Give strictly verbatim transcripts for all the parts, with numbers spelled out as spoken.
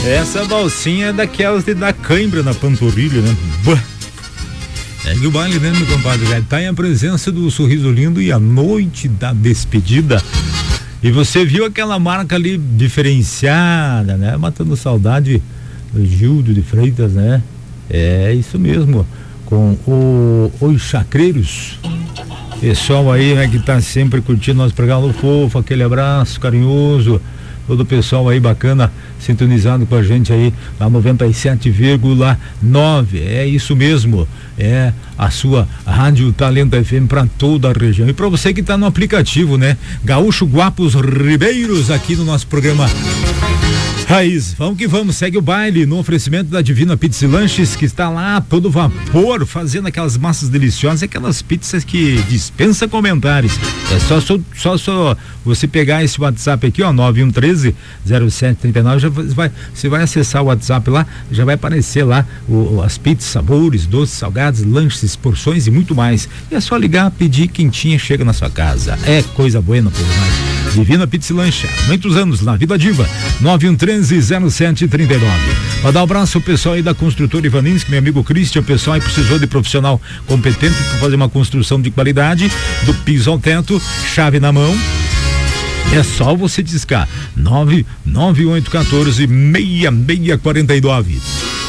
Essa valsinha é daquelas de dar cãibra na panturrilha, né? Bah. Segue o baile, né, meu compadre? Já tá em a presença do Sorriso Lindo e a noite da despedida. E você viu aquela marca ali diferenciada, né? Matando saudade do Gildo de Freitas, né? É isso mesmo. Com o, os chacreiros. Pessoal aí, né, que tá sempre curtindo nosso programa fofo, aquele abraço carinhoso. Todo o pessoal aí bacana, sintonizado com a gente aí na noventa e sete vírgula nove. É isso mesmo. É a sua Rádio Talento F M para toda a região. E para você que tá no aplicativo, né? Gaúcho Guapos Ribeiros, aqui no nosso programa Raiz. Vamos que vamos, segue o baile no oferecimento da Divina Pizza e Lanches, que está lá todo vapor, fazendo aquelas massas deliciosas, aquelas pizzas que dispensa comentários. É só, só, só, só você pegar esse WhatsApp aqui, ó, nove um um três zero sete três nove, já vai, você vai acessar o WhatsApp lá, já vai aparecer lá o, as pizzas, sabores, doces, salgados, lanches, porções e muito mais. E é só ligar, pedir, quentinha, chega na sua casa. É coisa boa por mais. Divina Pizza e Lanche, muitos anos na Vila Diva, nove um três zero sete três nove. Para dar um abraço ao pessoal aí da construtora Ivaninski, meu amigo Cristian, o pessoal aí precisou de profissional competente para fazer uma construção de qualidade, do piso ao teto, chave na mão. É só você discar nove nove oito um quatro seis seis quatro nove.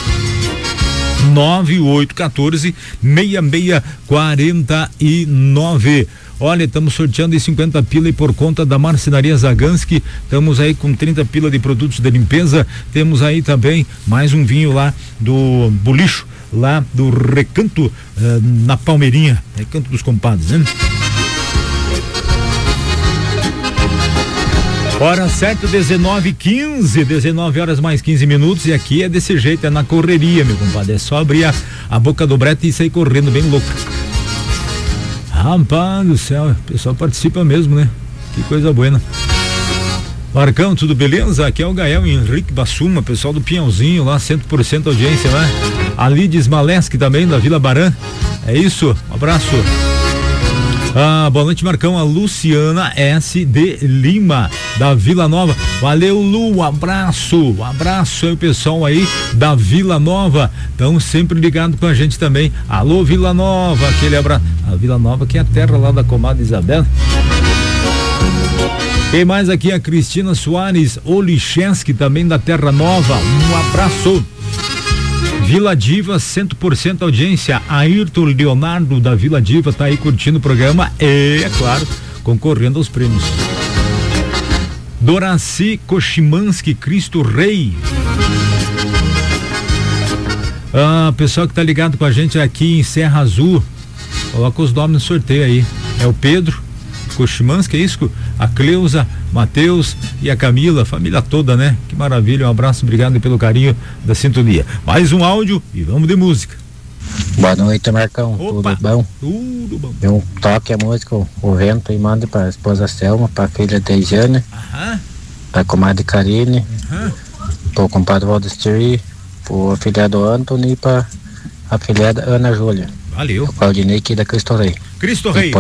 nove oito um quatro seis seis quatro nove. Olha, estamos sorteando em cinquenta pila e por conta da Marcenaria Zaganski, estamos aí com trinta pila de produtos de limpeza. Temos aí também mais um vinho lá do Bolicho, lá do Recanto, uh, na Palmeirinha, Recanto dos Compadres, né? Hora certa, dezenove e quinze, dezenove horas mais quinze minutos, e aqui é desse jeito, é na correria, meu compadre, é só abrir a, a boca do brete e sair correndo bem louco. Rapaz do céu, o pessoal participa mesmo, né? Que coisa boa. Marcão, tudo beleza? Aqui é o Gael Henrique Bassuma, pessoal do Pinhãozinho lá, cem por cento audiência, né? A Lides Maleski também, da Vila Barã. É isso, um abraço. Ah, boa noite, Marcão. A Luciana S. de Lima, da Vila Nova. Valeu, Lu, um abraço. Um abraço aí, o pessoal aí da Vila Nova. Estão sempre ligados com a gente também. Alô, Vila Nova, aquele abraço. A Vila Nova, que é a terra lá da comadre Isabel. Quem mais aqui? A Cristina Soares Olicheski, também da Terra Nova. Um abraço. Vila Diva, cem por cento audiência. Ayrton Leonardo da Vila Diva tá aí curtindo o programa e, é claro, concorrendo aos prêmios. Doraci Koshimansky, Cristo Rei. Ah, pessoal que tá ligado com a gente aqui em Serra Azul, coloca os nomes no sorteio aí. É o Pedro Koshimansky, é isso? A Cleusa, Matheus e a Camila, família toda, né? Que maravilha, um abraço, obrigado pelo carinho da sintonia. Mais um áudio e vamos de música. Boa noite, Marcão. Opa, tudo bom? Tudo bom. Eu toque a música O Vento e mande para a esposa Selma, para a filha Dejane, para a comadre Karine, para o compadre Valdestir, para o afilhado Anthony e para a afilhada Ana Júlia. Valeu. O Claudinei aqui da Cristo Rei. Cristo Rei.